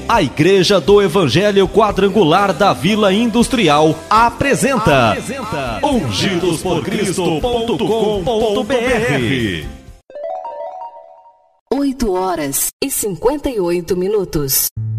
A Igreja do Evangelho Quadrangular da Vila Industrial apresenta ungidosporcristo.com.br. 8 horas e 58 minutos.